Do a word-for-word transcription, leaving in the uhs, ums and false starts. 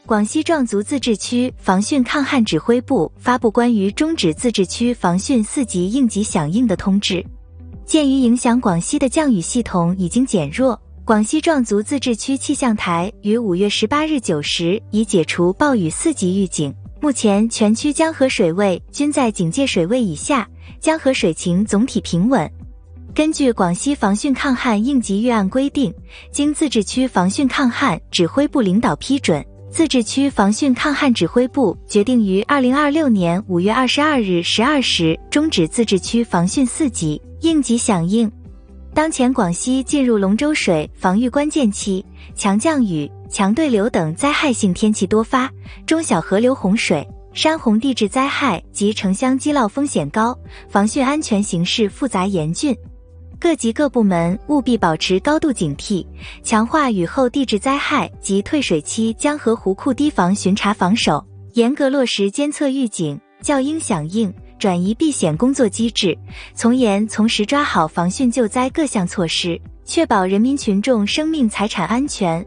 广西壮族自治区防汛抗旱指挥部发布关于终止自治区防汛四级应急响应的通知。鉴于影响广西的降雨系统已经减弱，广西壮族自治区气象台于五月十八日九时已解除暴雨四级预警。目前全区江河水位均在警戒水位以下，江河水情总体平稳。根据广西防汛抗旱应急预案规定，经自治区防汛抗旱指挥部领导批准，自治区防汛抗旱指挥部决定于二零二六年五月二十二日十二时终止自治区防汛四级应急响应。当前广西进入龙舟水防御关键期，强降雨、强对流等灾害性天气多发，中小河流洪水、山洪地质灾害及城乡积涝风险高，防汛安全形势复杂严峻。各级各部门务必保持高度警惕，强化雨后地质灾害及退水期江河湖库堤防巡查防守，严格落实监测预警、校应响应、转移避险工作机制，从严从实抓好防汛救灾各项措施，确保人民群众生命财产安全，